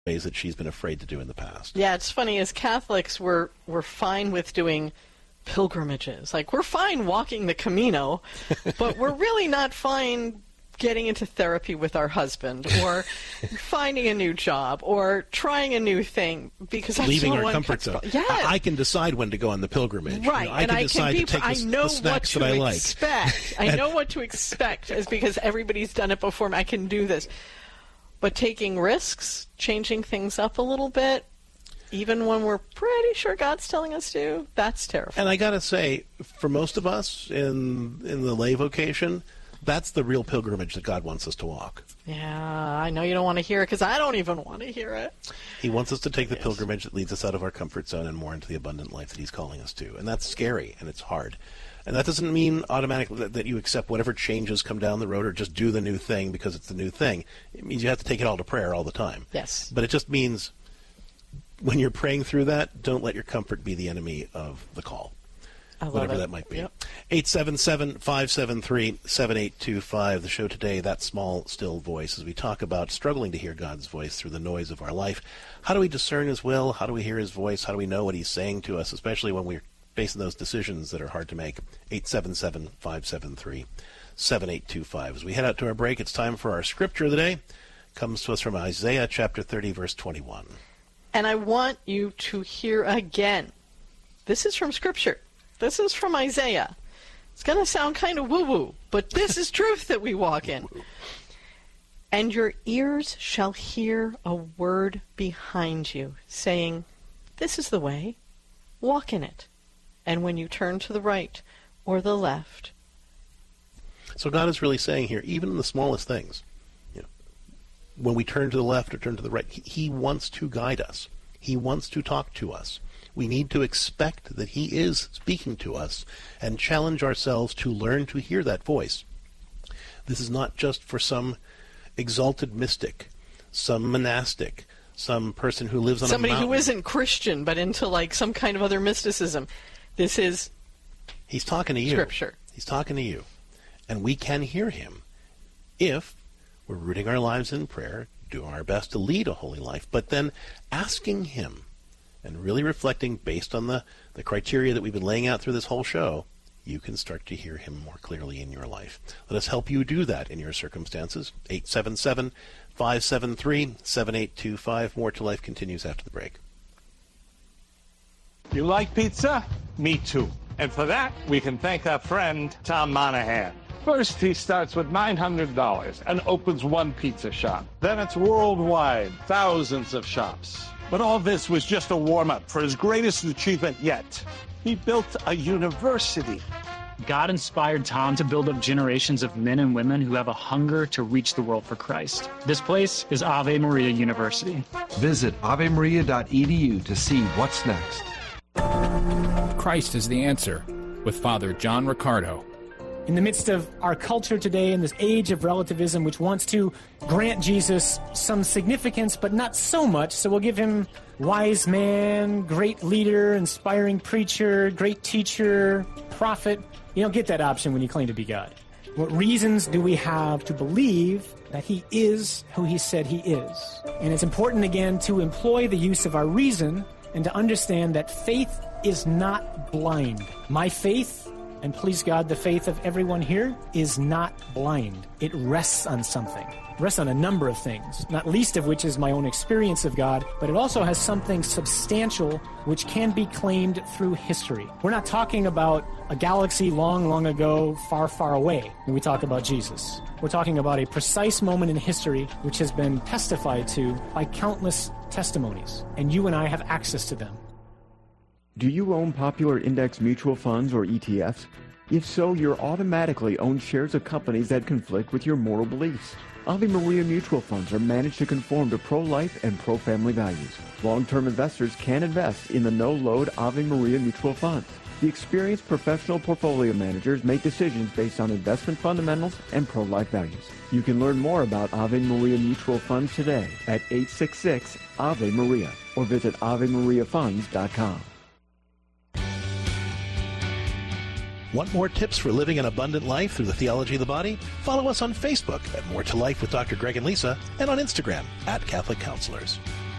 ways that she's been afraid to do in the past. Yeah, it's funny, as Catholics, we're fine with doing pilgrimages. Like, we're fine walking the Camino, but we're really not fine getting into therapy with our husband, or finding a new job, or trying a new thing, because that's leaving so our comfort zone. Yes. I can decide when to go on the pilgrimage. Right, I can decide to take the snacks that I like. Expect. I know what to expect, is because everybody's done it before me. I can do this. But taking risks, changing things up a little bit, even when we're pretty sure God's telling us to, that's terrifying. And I got to say, for most of us in the lay vocation, that's the real pilgrimage that God wants us to walk. Yeah, I know you don't want to hear it, because I don't even want to hear it. He wants us to take the pilgrimage that leads us out of our comfort zone and more into the abundant life that he's calling us to. And that's scary, and it's hard. And that doesn't mean automatically that you accept whatever changes come down the road or just do the new thing because it's the new thing. It means you have to take it all to prayer all the time. Yes. But it just means when you're praying through that, don't let your comfort be the enemy of the call. Whatever that might be. Yep. 877-573-7825. The show today, That Small, Still Voice, as we talk about struggling to hear God's voice through the noise of our life. How do we discern his will? How do we hear his voice? How do we know what he's saying to us, especially when we're facing those decisions that are hard to make? 877-573-7825. As we head out to our break, it's time for our scripture of the day. It comes to us from Isaiah chapter 30, verse 21. And I want you to hear again. This is from Scripture. This is from Isaiah. It's going to sound kind of woo-woo, but this is truth that we walk in. And your ears shall hear a word behind you, saying, this is the way, walk in it. And when you turn to the right or the left. So God is really saying here, even in the smallest things, when we turn to the left or turn to the right, he wants to guide us. He wants to talk to us. We need to expect that he is speaking to us and challenge ourselves to learn to hear that voice. This is not just for some exalted mystic, some monastic, some person who lives on somebody a mountain. Who isn't Christian but into like some kind of other mysticism. This is He's talking to you. Scripture. He's talking to you. And we can hear him if we're rooting our lives in prayer, doing our best to lead a holy life, but then asking him and really reflecting based on the criteria that we've been laying out through this whole show, you can start to hear him more clearly in your life. Let us help you do that in your circumstances. 877-573-7825. More to Life continues after the break. You like pizza? Me too. And for that, we can thank our friend Tom Monahan. First, he starts with $900 and opens one pizza shop. Then it's worldwide, thousands of shops. But all this was just a warm-up for his greatest achievement yet. He built a university. God inspired Tom to build up generations of men and women who have a hunger to reach the world for Christ. This place is Ave Maria University. Visit avemaria.edu to see what's next. Christ is the Answer with Father John Riccardo. In the midst of our culture today, in this age of relativism, which wants to grant Jesus some significance, but not so much, so we'll give him wise man, great leader, inspiring preacher, great teacher, prophet. You don't get that option when you claim to be God. What reasons do we have to believe that he is who he said he is? And it's important, again, to employ the use of our reason and to understand that faith is not blind. My faith, and please God, the faith of everyone here, is not blind. It rests on something. It rests on a number of things, not least of which is my own experience of God, but it also has something substantial which can be claimed through history. We're not talking about a galaxy long, long ago, far, far away when we talk about Jesus. We're talking about a precise moment in history which has been testified to by countless testimonies, and you and I have access to them. Do you own popular index mutual funds or ETFs? If so, you're automatically own shares of companies that conflict with your moral beliefs. Ave Maria mutual funds are managed to conform to pro-life and pro-family values. Long-term investors can invest in the no-load Ave Maria mutual funds. The experienced professional portfolio managers make decisions based on investment fundamentals and pro-life values. You can learn more about Ave Maria mutual funds today at 866 Ave Maria or visit AveMariaFunds.com. Want more tips for living an abundant life through the theology of the body? Follow us on Facebook at More to Life with Dr. Greg and Lisa, and on Instagram at Catholic Counselors.